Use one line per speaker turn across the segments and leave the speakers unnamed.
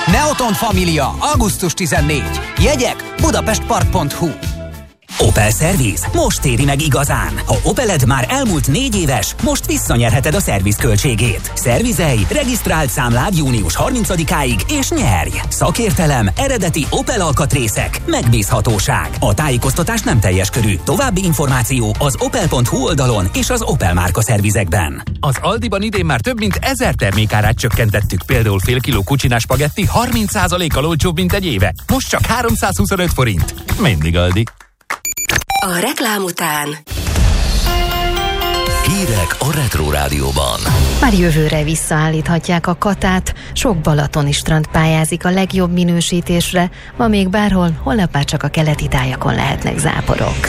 Neoton Família, augusztus 14. Jegyek budapestpark.hu.
Opel Service most éri meg igazán. Ha Opeled már elmúlt 4 éves, most visszanyerheted a szerviz költségét. Szervizelj, regisztrált számlád június 30-áig és nyerj! Szakértelem, eredeti Opel alkatrészek, megbízhatóság. A tájékoztatás nem teljes körű. További információ az opel.hu oldalon és az Opel márka szervizekben.
Az Aldiban idén már több mint 1000 termékárát csökkentettük, például fél kiló kucsinás spagetti 30%-kal olcsóbb, mint egy éve. Most csak 325 forint. Mindig Aldi.
A reklám után
hírek a Retro Rádióban.
Már jövőre visszaállíthatják a Katát, sok balatoni strand pályázik a legjobb minősítésre, ma még bárhol, holnap már csak a keleti tájakon lehetnek záporok.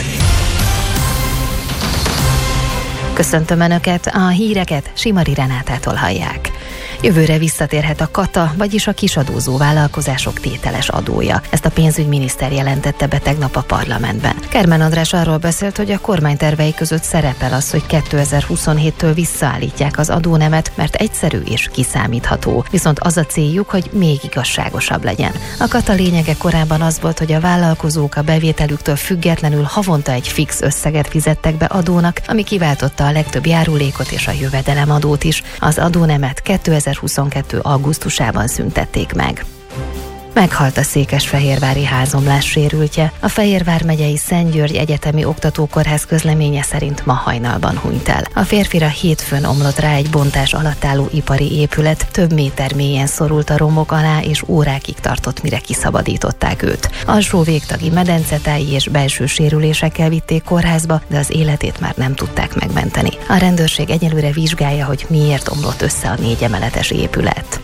Köszöntöm Önöket, a híreket Simari Renátától hallják. Jövőre visszatérhet a Kata, vagyis a kisadózó vállalkozások tételes adója. Ezt a pénzügyminiszter jelentette be tegnap a parlamentben. Kermen András arról beszélt, hogy a kormány tervei között szerepel az, hogy 2027-től visszaállítják az adónemet, mert egyszerű és kiszámítható. Viszont az a céljuk, hogy még igazságosabb legyen. A Kata lényege korábban az volt, hogy a vállalkozók a bevételüktől függetlenül havonta egy fix összeget fizettek be adónak, ami kiváltotta a legtöbb járulékot és a jövedelemadót is. Az adónemet 2022. augusztusában szüntették meg. Meghalt a székesfehérvári házomlás sérültje. A Fehérvár megyei Szent György Egyetemi Oktatókórház közleménye szerint ma hajnalban hunyt el. A férfira hétfőn omlott rá egy bontás alatt álló ipari épület, több méter mélyen szorult a romok alá, és órákig tartott, mire kiszabadították őt. Alsó végtagi, medencetáji és belső sérülésekkel vitték kórházba, de az életét már nem tudták megmenteni. A rendőrség egyelőre vizsgálja, hogy miért omlott össze a 4 emeletes épület.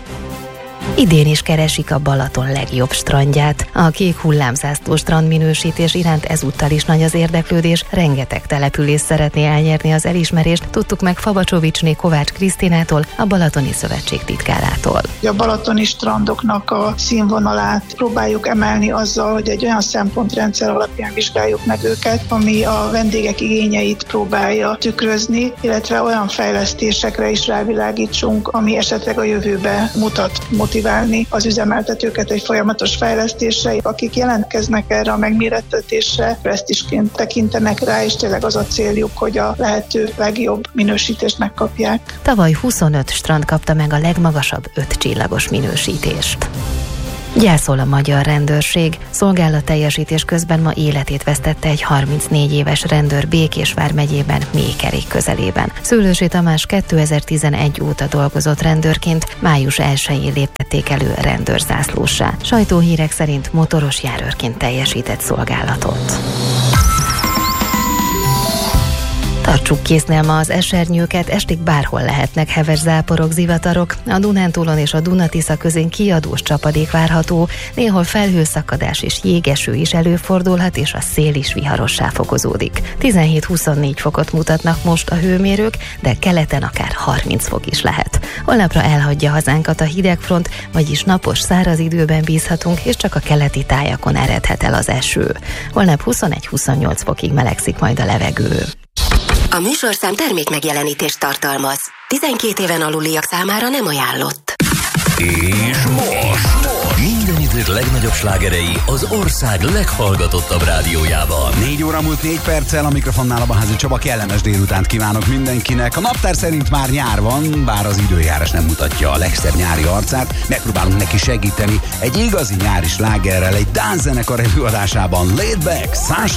Idén is keresik a Balaton legjobb strandját. A kék hullámzászló strandminősítés iránt ezúttal is nagy az érdeklődés, rengeteg település szeretné elnyerni az elismerést, tudtuk meg Fabacsovicsné Kovács Krisztinától, a Balatoni Szövetség titkárától.
A balatoni strandoknak a színvonalát próbáljuk emelni azzal, hogy egy olyan szempontrendszer alapján vizsgáljuk meg őket, ami a vendégek igényeit próbálja tükrözni, illetve olyan fejlesztésekre is rávilágítsunk, ami esetleg a jövőbe mutat motiválni az üzemeltetőket egy folyamatos fejlesztésre. Akik jelentkeznek erre a megmérettetésre, presztízsként tekintenek rá, és tényleg az a céljuk, hogy a lehető legjobb minősítést megkapják.
Tavaly 25 strand kapta meg a legmagasabb 5 csillagos minősítést. Gyászol a magyar rendőrség. Szolgálatteljesítés közben ma életét vesztette egy 34 éves rendőr Békésvár megyében, Mékerék közelében. Szőlősi Tamás 2011 óta dolgozott rendőrként, május 1-én léptették elő rendőrzászlóssá. Sajtóhírek szerint motoros járőrként teljesített szolgálatot. Tartsuk kéznél ma az esernyőket, estig bárhol lehetnek heves záporok, zivatarok. A Dunántúlon és a Duna-Tisza közén kiadós csapadék várható, néhol felhőszakadás és jégeső is előfordulhat, és a szél is viharossá fokozódik. 17-24 fokot mutatnak most a hőmérők, de keleten akár 30 fok is lehet. Holnapra elhagyja hazánkat a hidegfront, vagyis napos, száraz időben bízhatunk, és csak a keleti tájakon eredhet el az eső. Holnap 21-28 fokig melegszik majd a levegő.
A műsorszám termék megjelenítést tartalmaz. 12 éven aluliak számára nem ajánlott.
És most minden idők legnagyobb slágerei az ország leghallgatottabb rádiójában.
4 óra múlt 4 perccel, a mikrofonnál a Baházi Csaba, kellemes délutánt kívánok mindenkinek. A naptár szerint már nyár van, bár az időjárás nem mutatja a legszebb nyári arcát. Megpróbálunk neki segíteni egy igazi nyári slágerrel, egy dánzenekar előadásában. Laid Back, Sunshine.